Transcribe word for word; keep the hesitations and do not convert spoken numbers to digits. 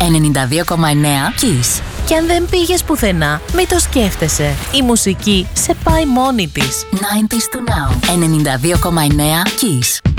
ενενήντα δύο κόμμα εννέα Kiss. Και αν δεν πήγες πουθενά, μην το σκέφτεσαι. Η μουσική σε πάει μόνη της. ενενήντα to now. ενενήντα δύο κόμμα εννέα Kiss.